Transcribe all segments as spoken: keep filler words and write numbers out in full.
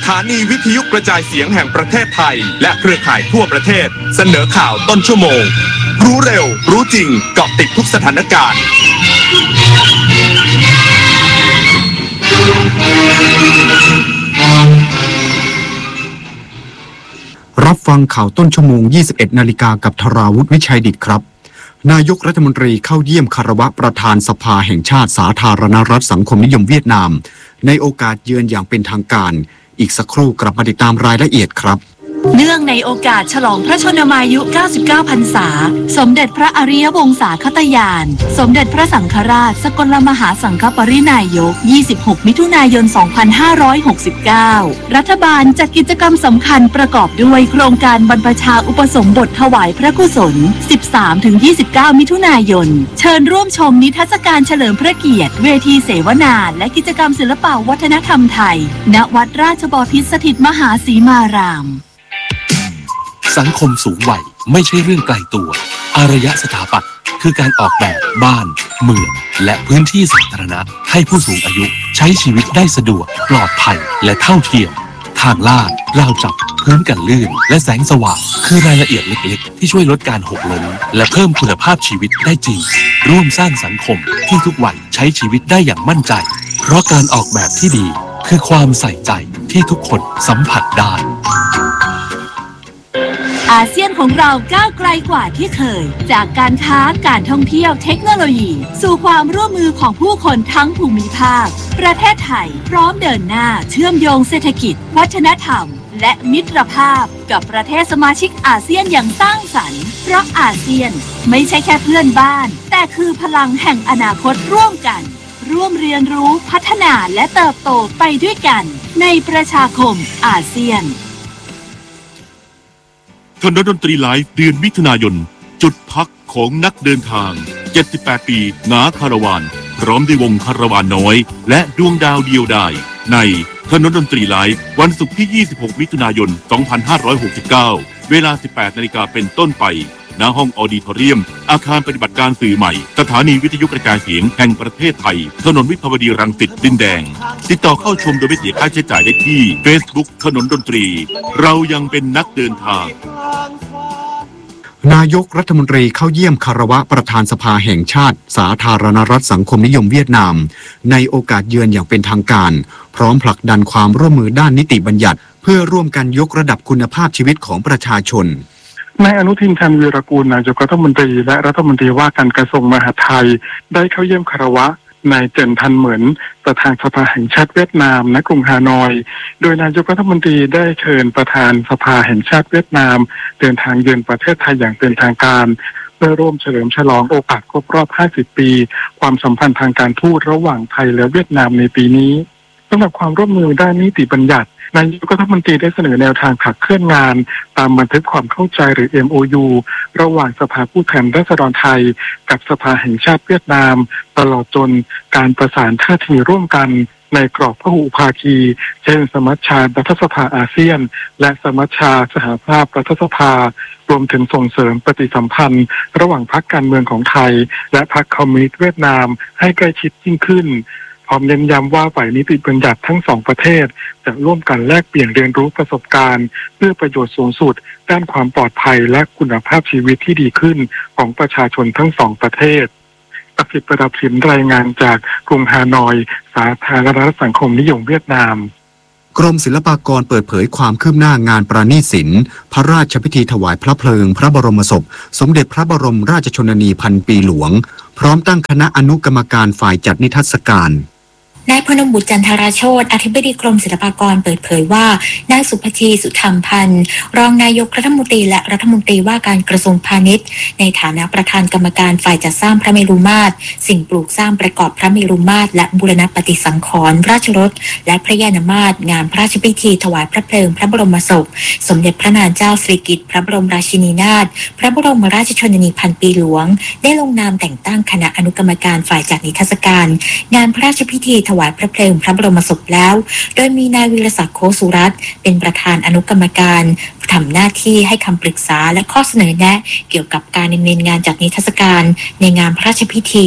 ถานีวิทยุกระจายเสียงแห่งประเทศไทยและเครือข่ายทั่วประเทศเสนอข่าวต้นชั่วโมงรู้เร็วรู้จริงเกาะติดทุกสถานการณ์รับฟังข่าวต้นชั่วโมง ยี่สิบเอ็ดนาฬิกากับธราวุฒิวิชัยดิษฐ์ครับนายกรัฐมนตรีเข้าเยี่ยมคารวะประธานสภาแห่งชาติสาธารณรัฐสังคมนิยมเวียดนามในโอกาสเยือนอย่างเป็นทางการอีกสักครู่กลับมาติดตามรายละเอียดครับเนื่องในโอกาสฉลองพระชนมายุเก้าสิบเก้าพรรษาสมเด็จพระอริยวงศาคตญาณสมเด็จพระสังฆราชสกลมหาสังฆปรินายกยี่สิบหกมิถุนายนสองพันห้าร้อยหกสิบเก้ารัฐบาลจัดกิจกรรมสำคัญประกอบด้วยโครงการบรรพชาอุปสมบทถวายพระกุศล สิบสามถึงยี่สิบเก้า มิถุนายนเชิญร่วมชมนิทรรศการเฉลิมพระเกียรติเวทีเสวนาและกิจกรรมศิลปวัฒนธรรมไทยณวัดราชบพิตรสถิตมหาสีมารามสังคมสูงวัยไม่ใช่เรื่องไกลตัวอารยสถาปัตย์คือการออกแบบบ้านเมืองและพื้นที่สาธารณะให้ผู้สูงอายุใช้ชีวิตได้สะดวกปลอดภัยและเท่าเทียมทางลาดราวจับพื้นกันลื่นและแสงสว่างคือรายละเอียดเล็กๆที่ช่วยลดการหกล้มและเพิ่มคุณภาพชีวิตได้จริงร่วมสร้างสังคมที่ทุกวัยใช้ชีวิตได้อย่างมั่นใจเพราะการออกแบบที่ดีคือความใส่ใจที่ทุกคนสัมผัสได้อาเซียนของเราก้าวไกลกว่าที่เคยจากการค้าการท่องเที่ยวเทคโนโลยีสู่ความร่วมมือของผู้คนทั้งภูมิภาคประเทศไทยพร้อมเดินหน้าเชื่อมโยงเศรษฐกิจวัฒนธรรมและมิตรภาพกับประเทศสมาชิกอาเซียนอย่างสร้างสรรค์เพราะอาเซียนไม่ใช่แค่เพื่อนบ้านแต่คือพลังแห่งอนาคตร่วมกันร่วมเรียนรู้พัฒนาและเติบโตไปด้วยกันในประชาคมอาเซียนคณะดนตรีไลฟ์เดือนมิถุนายนจุดพักของนักเดินทางเจ็ดสิบแปดปีหงาคาราวานพร้อมด้วยวงคาราวานน้อยและดวงดาวเดียวดายในคณะดนตรีไลฟ์วันศุกร์ที่ยี่สิบหกมิถุนายนสองพันห้าร้อยหกสิบเก้าเวลา สิบแปดนาฬิกาเป็นต้นไปณห้องออดิทอเรียมอาคารปฏิบัติการสื่อใหม่สถานีวิทยุกระจายเสียงแห่งประเทศไทยถนนวิภาวดีรังสิตดินแดงติดต่อเข้าชมโดยไม่เสียค่าใช้จ่ายได้ที่ Facebook ถนนดนตรีเรายังเป็นนักเดินทางนายกรัฐมนตรีเข้าเยี่ยมคารวะประธานสภาแห่งชาติสาธารณรัฐสังคมนิยมเวียดนามในโอกาสเยือนอย่างเป็นทางการพร้อมผลักดันความร่วมมือด้านนิติบัญญัติเพื่อร่วมกันยกระดับคุณภาพชีวิตของประชาชนนายอนุทินชาญวีรกูลนายกรัฐมนตรีและรัฐมนตรีว่าการกระทรวงมหาดไทยได้เข้าเยี่ยมคารวะนายเจินทันเหมือนประธานสภาแห่งชาติเวียดนามณกรุงฮานอยโดยนายกรัฐมนตรีได้เชิญประธานสภาแห่งชาติเวียดนามเดินทางเยือนประเทศไทยอย่างเป็นทางการเพื่อร่วมเฉลิมฉลองโอกาสครบรอบห้าสิบปีความสัมพันธ์ทางการทูตระหว่างไทยและเวียดนามในปีนี้สำหรับความร่วมมือด้านนิติบัญญัตินายกรัฐมนตรีได้เสนอแนวทางขับเคลื่อนงานตามบันทึกความเข้าใจหรือ เอ็ม โอ ยู ระหว่างสภาผู้แทนราษฎรไทยกับสภาแห่งชาติเวียดนามตลอดจนการประสานท่าทีร่วมกันในกรอบพหุภาคีเช่นสมัชชารัฐสภาอาเซียนและสมัชชาสหภาพรัฐสภารวมถึงส่งเสริมปฏิสัมพันธ์ระหว่างพรรคการเมืองของไทยและพรรคคอมมิวนิสต์เวียดนามให้ใกล้ชิดยิ่งขึ้นพร้อมเน้นย้ำว่าฝ่ายนิติบัญญัติทั้งสองประเทศจะร่วมกันแลกเปลี่ยนเรียนรู้ประสบการณ์เพื่อประโยชน์สูงสุดด้านความปลอดภัยและคุณภาพชีวิตที่ดีขึ้นของประชาชนทั้งสองประเทศประสิทธิ์ประดับสินรายงานจากกรุงฮานอยสาธารณรัฐสังคมนิยมเวียดนามกรมศิลปากรเปิดเผยความคืบหน้างานประณีตศิลป์พระราชพิธีถวายพระเพลิงพระบรมศพสมเด็จพระบรมราชชนนีพันปีหลวงพร้อมตั้งคณะอนุกรรมการฝ่ายจัดนิทรรศการนายพนมบุตรจันทราโชติอธิบดีกรมศิลปากรเปิดเผยว่านายสุภธีสุธรรมพันธ์รองนายกรัฐมนตรีและรัฐมนตรีว่าการกระทรวงพาณิชย์ในฐานะประธานกรรมการฝ่ายจัดสร้างพระเมรุมาตรสิ่งปลูกสร้างประกอบพระเมรุมาตรและบูรณปฏิสังขรณ์ราชรถและพระยานมาตรงานพระราชพิธีถวายพระเพลิงพระบรมศพสมเด็จพระนางเจ้าสิริกิติ์พระบรมราชินีนาถพระบรมราชชนนีพันปีหลวงได้ลงนามแต่งตั้งคณะอนุกรรมการฝ่ายจัดนิทรรศการงานพระราชพิธีถวายพระเพลิงพระบรมศพแล้วโดยมีนายวีรศักดิ์โคสุรัตน์เป็นประธานอนุกรรมการทำหน้าที่ให้คำปรึกษาและข้อเสนอแนะเกี่ยวกับการดำเนินงานจัดนิทรรศการในงานพระราชพิธี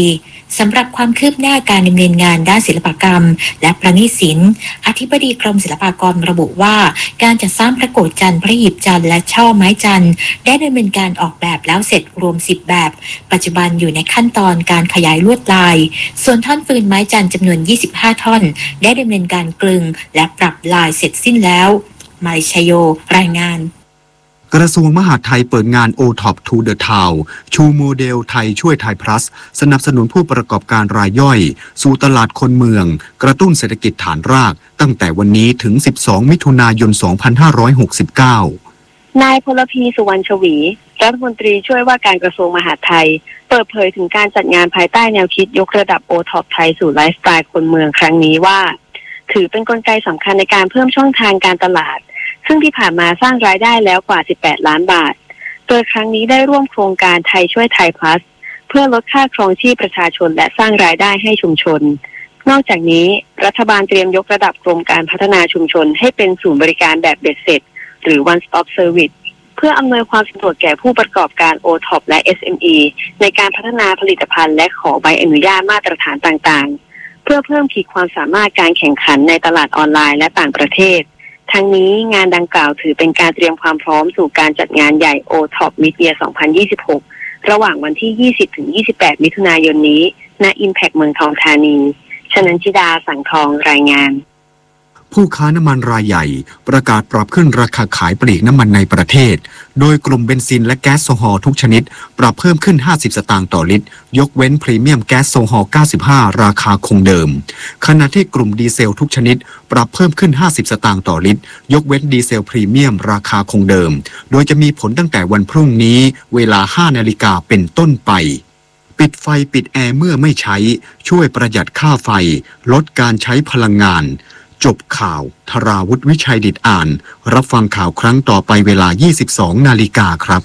สำหรับความคืบหน้าการดำเนินงานด้านศิลปกรรมและประณีตศิลป์อธิบดีกรมศิลปากรระบุว่าการจัดสร้างพระโกฐจันทร์พระหีบจันทร์และช่อไม้จันทร์ได้ดำเนินการออกแบบแล้วเสร็จรวมสิบแบบปัจจุบันอยู่ในขั้นตอนการขยายลวดลายส่วนท่อนฟืนไม้จันทร์จำนวนยี่สิบห้าท่อนได้ดำเนินการกลึงและปรับลายเสร็จสิ้นแล้วมาริชโยรายงานกระทรวงมหาดไทยเปิดงาน โอ ท็อป to the Town ชูโมเดลไทยช่วยไทย plus สนับสนุนผู้ประกอบการรายย่อยสู่ตลาดคนเมืองกระตุ้นเศรษฐกิจฐานรากตั้งแต่วันนี้ถึงสิบสองมิถุนายนสองพันห้าร้อยหกสิบเก้านายพลพีสุวรรณชวีรัฐมนตรีช่วยว่าการกระทรวงมหาดไทยเปิดเผยถึงการจัดงานภายใต้แนวคิดยกระดับ โอ ท็อป ไทยสู่ไลฟ์สไตล์คนเมืองครั้งนี้ว่าถือเป็นกลไกสำคัญในการเพิ่มช่องทางการตลาดซึ่งที่ผ่านมาสร้างรายได้แล้วกว่าสิบแปดล้านบาทโดยครั้งนี้ได้ร่วมโครงการไทยช่วยไทย plus เพื่อลดค่าครองชีพประชาชนและสร้างรายได้ให้ชุมชนนอกจากนี้รัฐบาลเตรียมยกระดับโครงการพัฒนาชุมชนให้เป็นศูนย์บริการแบบเบ็ดเสร็จหรือ one stop service เพื่ออำนวยความสะดวกแก่ผู้ประกอบการ โอ ท็อป และ เอส เอ็ม อี ในการพัฒนาผลิตภัณฑ์และขอใบอนุญาตมาตรฐานต่างๆเพื่อเพิ่มขีดความสามารถการแข่งขันในตลาดออนไลน์และต่างประเทศทั้งนี้งานดังกล่าวถือเป็นการเตรียมความพร้อมสู่การจัดงานใหญ่ โอ ท็อป Mid-Year สองพันยี่สิบหกระหว่างวันที่ ยี่สิบถึงยี่สิบแปด มิถุนายนนี้ณ Impact เมืองทองธานีชนันชิดาสังทองรายงานผู้ค้าน้ำมันรายใหญ่ประกาศปรับขึ้นราคาขายปลีกน้ำมันในประเทศโดยกลุ่มเบนซินและแก๊สโซฮอล์ทุกชนิดปรับเพิ่มขึ้นห้าสิบสตางค์ต่อลิตรยกเว้นพรีเมียมแก๊สโซฮอล์เก้าสิบห้าราคาคงเดิมขณะที่กลุ่มดีเซลทุกชนิดปรับเพิ่มขึ้นห้าสิบสตางค์ต่อลิตรยกเว้นดีเซลพรีเมียมราคาคงเดิมโดยจะมีผลตั้งแต่วันพรุ่งนี้เวลา ห้านาฬิกาเป็นต้นไปปิดไฟปิดแอร์เมื่อไม่ใช้ช่วยประหยัดค่าไฟลดการใช้พลังงานจบข่าวธราวุฒิวิชัยดิษฐ์อ่านรับฟังข่าวครั้งต่อไปเวลา ยี่สิบสองนาฬิกาครับ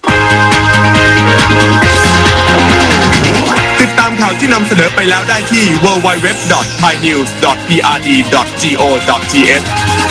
ติดตามข่าวที่นำเสนอไปแล้วได้ที่ ดับเบิลยู ดับเบิลยู ดับเบิลยู ดอท ไทยนิวส์ ดอท พี อาร์ ดี ดอท จี โอ ดอท ที เอช